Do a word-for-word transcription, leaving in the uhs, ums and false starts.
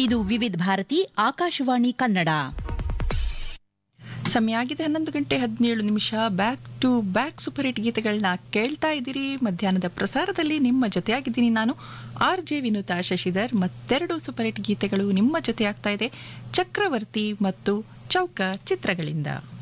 ಇದು ವಿವಿಧ ಭಾರತಿ ಆಕಾಶವಾಣಿ ಕನ್ನಡ. ಸಮಯ ಆಗಿದೆ ಹನ್ನೊಂದು ಗಂಟೆ ಹದಿನೇಳು ನಿಮಿಷ. Back to back super hit ಗೀತೆಗಳನ್ನ ಕೇಳ್ತಾ ಇದ್ದೀರಿ. ಮಧ್ಯಾಹ್ನದ ಪ್ರಸಾರದಲ್ಲಿ ನಿಮ್ಮ ಜೊತೆಯಾಗಿದ್ದೀನಿ ನಾನು ಆರ್ ಜೆ ವಿನುತಾ ಶಶಿಧರ್. ಮತ್ತೆರಡು ಸೂಪರ್ ಹಿಟ್ ಗೀತೆಗಳು ನಿಮ್ಮ ಜೊತೆ ಆಗ್ತಾ ಇದೆ, ಚಕ್ರವರ್ತಿ ಮತ್ತು ಚೌಕ ಚಿತ್ರಗಳಿಂದ.